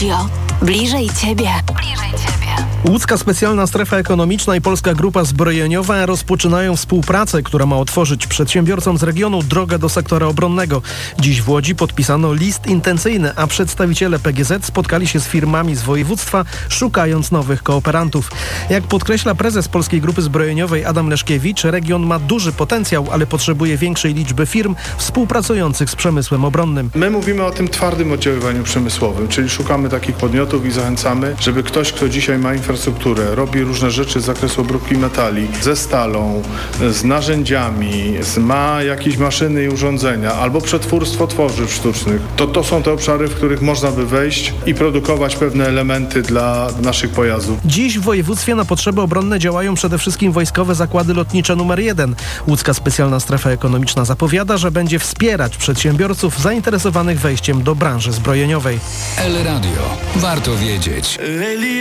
Radio. Bliżej Ciebie. Łódzka Specjalna Strefa Ekonomiczna i Polska Grupa Zbrojeniowa rozpoczynają współpracę, która ma otworzyć przedsiębiorcom z regionu drogę do sektora obronnego. Dziś w Łodzi podpisano list intencyjny, a przedstawiciele PGZ spotkali się z firmami z województwa, szukając nowych kooperantów. Jak podkreśla prezes Polskiej Grupy Zbrojeniowej Adam Leszkiewicz, region ma duży potencjał, ale potrzebuje większej liczby firm współpracujących z przemysłem obronnym. My mówimy o tym twardym oddziaływaniu przemysłowym, czyli szukamy takich podmiotów i zachęcamy, żeby ktoś, kto dzisiaj ma infrastrukturę, robi różne rzeczy z zakresu obróbki metali, ze stalą, z narzędziami, ma jakieś maszyny i urządzenia, albo przetwórstwo tworzyw sztucznych, to są te obszary, w których można by wejść i produkować pewne elementy dla naszych pojazdów. Dziś w województwie na potrzeby obronne działają przede wszystkim wojskowe zakłady lotnicze numer 1. Łódzka Specjalna Strefa Ekonomiczna zapowiada, że będzie wspierać przedsiębiorców zainteresowanych wejściem do branży zbrojeniowej. El Radio. Warto wiedzieć.